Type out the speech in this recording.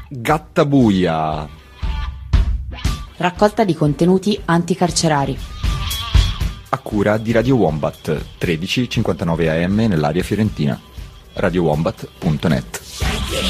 Gattabuia. Raccolta di contenuti anticarcerari. A cura di Radio Wombat, 13:59 AM nell'area fiorentina. radiowombat.net